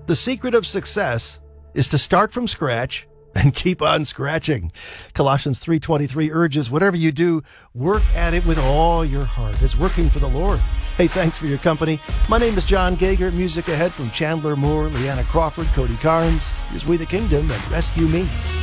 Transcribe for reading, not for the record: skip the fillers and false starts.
The secret of success is to start from scratch and keep on scratching. Colossians 3:23 urges, whatever you do, work at it with all your heart. It's working for the Lord. Hey, thanks for your company. My name is John Gager. Music ahead from Chandler Moore, Leanna Crawford, Cody Carnes. Here's We the Kingdom and Rescue Me.